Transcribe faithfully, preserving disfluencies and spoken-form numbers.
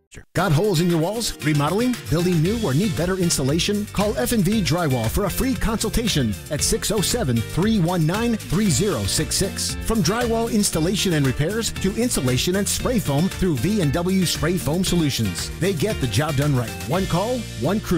Got holes in your walls? Remodeling? Building new or need better insulation? Call F and V Drywall for a free consultation at six oh seven, three one nine, three oh six six. From drywall installation and repairs to insulation and spray foam through V and W Spray Foam Solutions. They get the job done right. One call, one crew.